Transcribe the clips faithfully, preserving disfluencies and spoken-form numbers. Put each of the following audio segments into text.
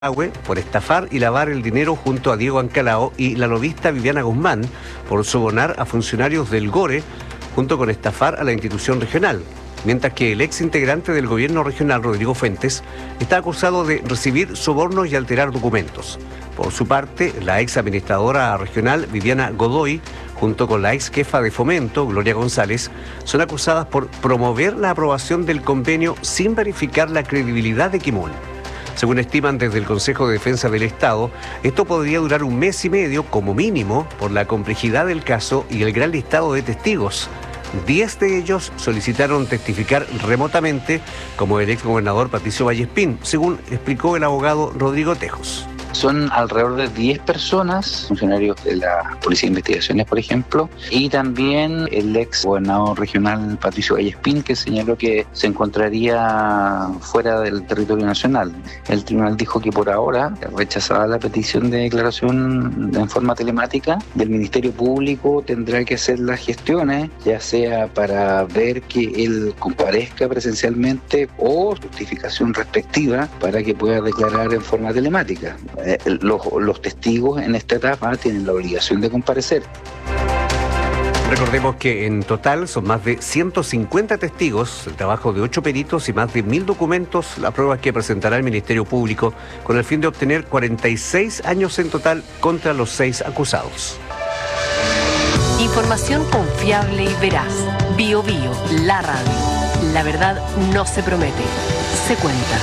por estafar y lavar el dinero junto a Diego Ancalao y la lobista Viviana Guzmán por sobornar a funcionarios del GORE junto con estafar a la institución regional, mientras que el ex integrante del gobierno regional, Rodrigo Fuentes, está acusado de recibir sobornos y alterar documentos. Por su parte, la ex administradora regional, Viviana Godoy, junto con la ex jefa de Fomento, Gloria González, son acusadas por promover la aprobación del convenio sin verificar la credibilidad de Quimón. Según estiman desde el Consejo de Defensa del Estado, esto podría durar un mes y medio como mínimo por la complejidad del caso y el gran listado de testigos. Diez de ellos solicitaron testificar remotamente, como el exgobernador Patricio Vallespín, según explicó el abogado Rodrigo Tejos. Son alrededor de diez personas, funcionarios de la Policía de Investigaciones, por ejemplo, y también el ex gobernador regional Patricio Vallespín, que señaló que se encontraría fuera del territorio nacional. El tribunal dijo que por ahora rechazaba la petición de declaración en forma telemática. Del Ministerio Público tendrá que hacer las gestiones, ya sea para ver que él comparezca presencialmente o justificación respectiva para que pueda declarar en forma telemática. Los, los testigos en esta etapa tienen la obligación de comparecer. Recordemos que en total son más de ciento cincuenta testigos, el trabajo de ocho peritos y más de mil documentos, las pruebas que presentará el Ministerio Público con el fin de obtener cuarenta y seis años en total contra los seis acusados. Información confiable y veraz. Bio Bio, la radio. La verdad no se promete, se cuenta.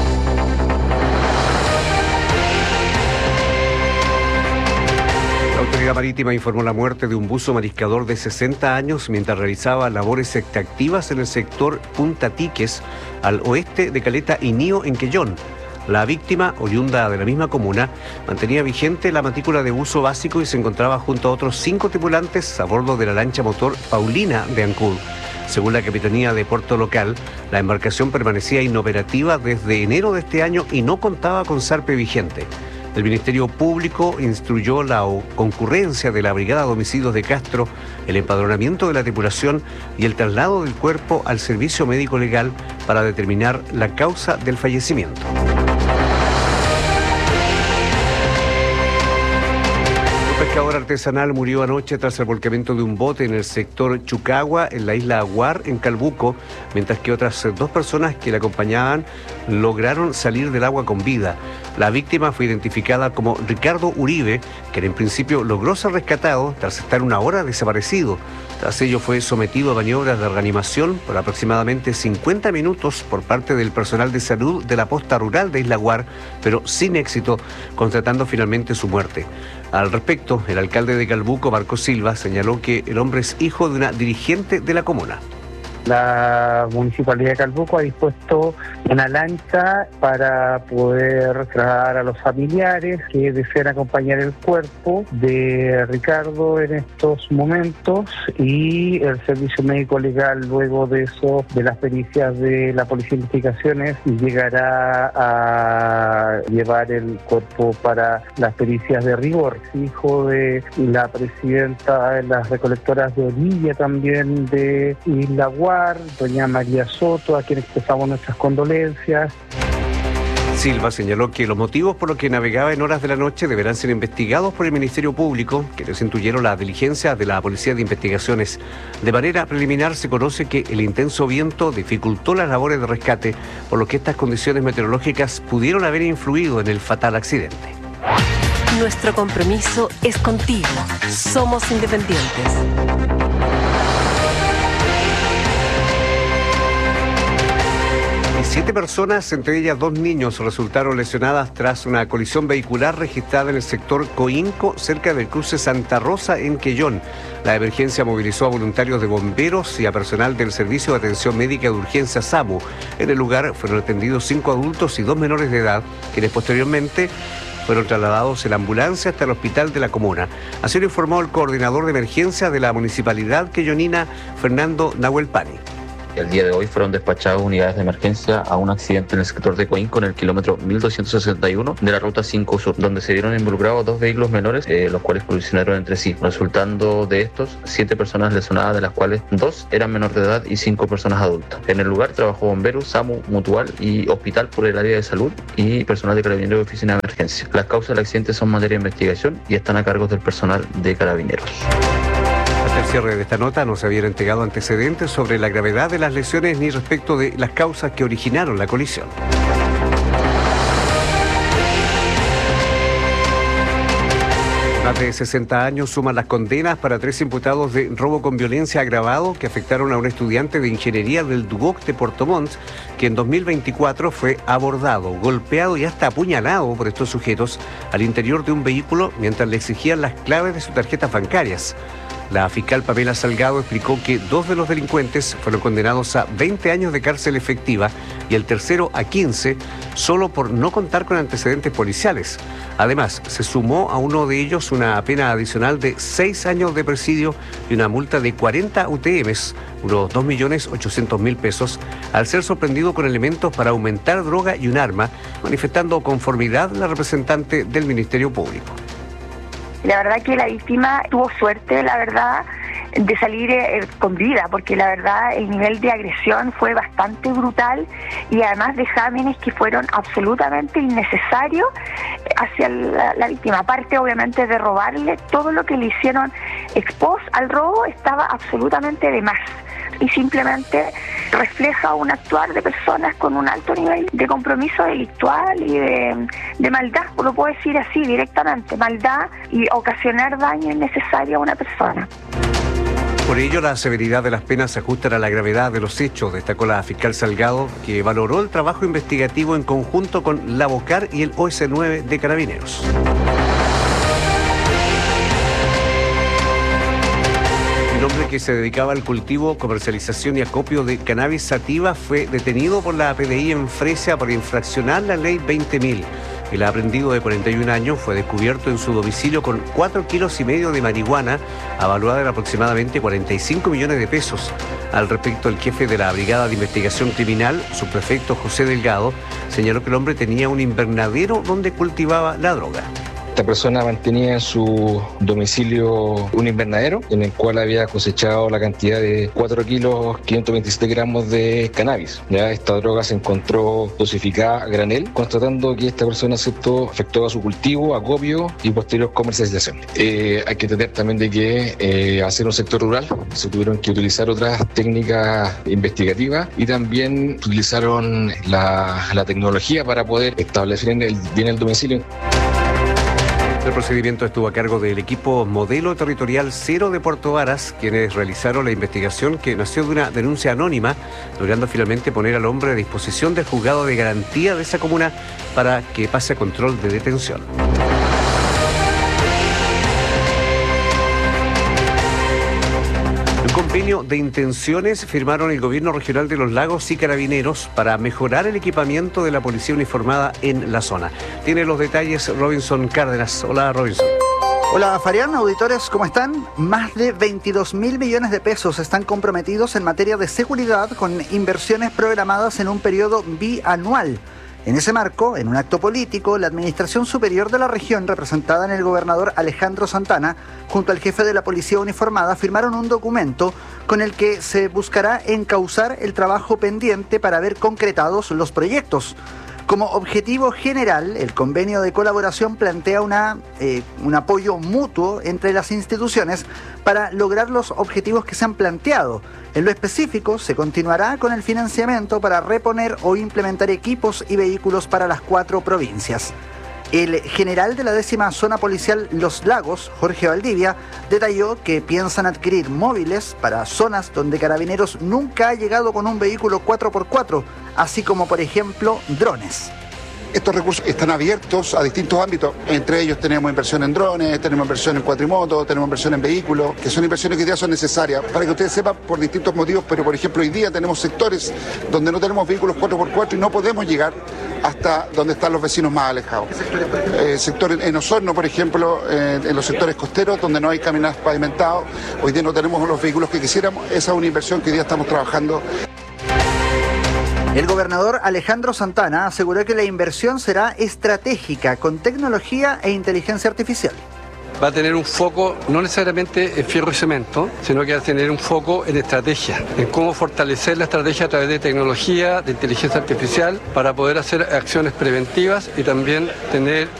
La Autoridad Marítima informó la muerte de un buzo mariscador de sesenta años mientras realizaba labores extractivas en el sector Punta Tiques, al oeste de Caleta Inío, en Quellón. La víctima, oriunda de la misma comuna, mantenía vigente la matrícula de buzo básico y se encontraba junto a otros cinco tripulantes a bordo de la lancha motor Paulina de Ancud. Según la Capitanía de Puerto Local, la embarcación permanecía inoperativa desde enero de este año y no contaba con zarpe vigente. El Ministerio Público instruyó la concurrencia de la Brigada de Homicidios de Castro, el empadronamiento de la tripulación y el traslado del cuerpo al servicio médico legal para determinar la causa del fallecimiento. Un pescador artesanal murió anoche tras el volcamiento de un bote en el sector Chucagua, en la isla Aguar, en Calbuco, mientras que otras dos personas que le acompañaban lograron salir del agua con vida. La víctima fue identificada como Ricardo Uribe, quien en principio logró ser rescatado tras estar una hora desaparecido. Tras ello fue sometido a maniobras de reanimación por aproximadamente cincuenta minutos por parte del personal de salud de la posta rural de Isla Aguar, pero sin éxito, constatando finalmente su muerte. Al respecto, el alcalde de Calbuco, Marco Silva, señaló que el hombre es hijo de una dirigente de la comuna. La Municipalidad de Calbuco ha dispuesto una lancha para poder trasladar a los familiares que desean acompañar el cuerpo de Ricardo en estos momentos, y el servicio médico legal, luego de eso, de las pericias de la Policía de Investigaciones, llegará a llevar el cuerpo para las pericias de rigor. Hijo de la presidenta de las recolectoras de orilla también de Isla Aguar, doña María Soto, a quien expresamos nuestras condolencias. Silva señaló que los motivos por los que navegaba en horas de la noche deberán ser investigados por el Ministerio Público, quienes intuyeron las diligencias de la Policía de Investigaciones. De manera preliminar se conoce que el intenso viento dificultó las labores de rescate, por lo que estas condiciones meteorológicas pudieron haber influido en el fatal accidente. Nuestro compromiso es contigo. Somos independientes. Siete personas, entre ellas dos niños, resultaron lesionadas tras una colisión vehicular registrada en el sector Coinco, cerca del cruce Santa Rosa, en Quellón. La emergencia movilizó a voluntarios de bomberos y a personal del Servicio de Atención Médica de Urgencia SAMU. En el lugar fueron atendidos cinco adultos y dos menores de edad, quienes posteriormente fueron trasladados en la ambulancia hasta el hospital de la comuna. Así lo informó el coordinador de emergencia de la municipalidad quellonina, Fernando Nahuel Pani. El día de hoy fueron despachadas unidades de emergencia a un accidente en el sector de Coín con el kilómetro mil doscientos sesenta y uno de la ruta cinco Sur, donde se vieron involucrados dos vehículos menores, eh, los cuales colisionaron entre sí, resultando de estos siete personas lesionadas, de las cuales dos eran menores de edad y cinco personas adultas. En el lugar trabajó bomberos, SAMU, Mutual y hospital por el área de salud y personal de Carabineros de oficina de emergencia. Las causas del accidente son materia de investigación y están a cargo del personal de Carabineros. Hasta el cierre de esta nota no se habían entregado antecedentes sobre la gravedad de las lesiones ni respecto de las causas que originaron la colisión. Más de sesenta años suman las condenas para tres imputados de robo con violencia agravado que afectaron a un estudiante de ingeniería del Duoc de Puerto Montt, que en dos mil veinticuatro fue abordado, golpeado y hasta apuñalado por estos sujetos al interior de un vehículo mientras le exigían las claves de sus tarjetas bancarias. La fiscal Pamela Salgado explicó que dos de los delincuentes fueron condenados a veinte años de cárcel efectiva y el tercero a quince, solo por no contar con antecedentes policiales. Además, se sumó a uno de ellos una pena adicional de seis años de presidio y una multa de cuarenta U T Ms, unos dos millones ochocientos mil pesos, al ser sorprendido con elementos para aumentar droga y un arma, manifestando conformidad la representante del Ministerio Público. La verdad que la víctima tuvo suerte, la verdad, de salir eh, con vida, porque la verdad el nivel de agresión fue bastante brutal y además de exámenes que fueron absolutamente innecesarios hacia la, la víctima. Aparte, obviamente, de robarle, todo lo que le hicieron ex post al robo estaba absolutamente de más. Y simplemente refleja un actuar de personas con un alto nivel de compromiso delictual y de, de maldad, lo puedo decir así directamente, maldad y ocasionar daño innecesario a una persona. Por ello, la severidad de las penas se ajustan a la gravedad de los hechos, destacó la fiscal Salgado, que valoró el trabajo investigativo en conjunto con la Bocar y el O S nueve de Carabineros. El hombre que se dedicaba al cultivo, comercialización y acopio de cannabis sativa fue detenido por la P D I en Fresia por infraccionar la ley veinte mil. El aprendido de cuarenta y un años fue descubierto en su domicilio con cuatro kilos y medio de marihuana, avaluada en aproximadamente cuarenta y cinco millones de pesos. Al respecto, el jefe de la Brigada de Investigación Criminal, subprefecto José Delgado, señaló que el hombre tenía un invernadero donde cultivaba la droga. Esta persona mantenía en su domicilio un invernadero en el cual había cosechado la cantidad de cuatro kilos quinientos veintisiete gramos de cannabis. Ya esta droga se encontró dosificada a granel, constatando que esta persona aceptó, efectuaba su cultivo, acopio y posterior comercialización. Eh, hay que entender también de que eh, al ser un sector rural se tuvieron que utilizar otras técnicas investigativas y también utilizaron la, la tecnología para poder establecer el, bien el domicilio. El procedimiento estuvo a cargo del equipo Modelo Territorial Cero de Puerto Varas, quienes realizaron la investigación que nació de una denuncia anónima, logrando finalmente poner al hombre a disposición del juzgado de garantía de esa comuna para que pase a control de detención. Un convenio de intenciones firmaron el Gobierno Regional de los Lagos y Carabineros para mejorar el equipamiento de la policía uniformada en la zona. Tiene los detalles Robinson Cárdenas. Hola, Robinson. Hola, Farián, auditores, ¿cómo están? Más de veintidós mil millones de pesos están comprometidos en materia de seguridad con inversiones programadas en un periodo bianual. En ese marco, en un acto político, la Administración Superior de la región, representada en el gobernador Alejandro Santana, junto al jefe de la Policía Uniformada, firmaron un documento con el que se buscará encauzar el trabajo pendiente para ver concretados los proyectos. Como objetivo general, el convenio de colaboración plantea una, eh, un apoyo mutuo entre las instituciones para lograr los objetivos que se han planteado. En lo específico, se continuará con el financiamiento para reponer o implementar equipos y vehículos para las cuatro provincias. El general de la décima zona policial Los Lagos, Jorge Valdivia, detalló que piensan adquirir móviles para zonas donde Carabineros nunca ha llegado con un vehículo cuatro por cuatro, así como, por ejemplo, drones. Estos recursos están abiertos a distintos ámbitos. Entre ellos tenemos inversión en drones, tenemos inversión en cuatrimotos, tenemos inversión en vehículos, que son inversiones que hoy día son necesarias. Para que ustedes sepan, por distintos motivos, pero por ejemplo hoy día tenemos sectores donde no tenemos vehículos cuatro por cuatro y no podemos llegar hasta donde están los vecinos más alejados. Eh, sector en Osorno, por ejemplo, eh, en los sectores costeros donde no hay caminadas pavimentados, hoy día no tenemos los vehículos que quisiéramos. Esa es una inversión que hoy día estamos trabajando. El gobernador Alejandro Santana aseguró que la inversión será estratégica con tecnología e inteligencia artificial. Va a tener un foco no necesariamente en fierro y cemento, sino que va a tener un foco en estrategia, en cómo fortalecer la estrategia a través de tecnología, de inteligencia artificial, para poder hacer acciones preventivas y también tener